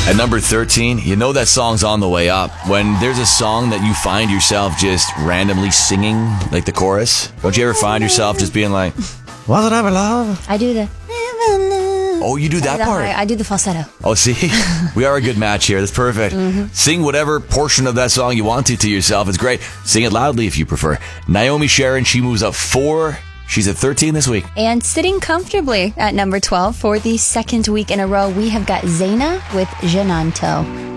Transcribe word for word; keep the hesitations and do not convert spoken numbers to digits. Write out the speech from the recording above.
At number thirteen, you know that song's on the way up. When there's a song that you find yourself just randomly singing, like the chorus, don't you ever find yourself just being like, was it ever love? I do the... Oh, you do that the part? high, I do the falsetto. Oh, see? We are a good match here. That's perfect. Mm-hmm. Sing whatever portion of that song you want to to yourself. It's great. Sing it loudly if you prefer. Naomi Sharon, she moves up four. She's at thirteen this week. And sitting comfortably at number twelve for the second week in a row, we have got Zaina with Genanto.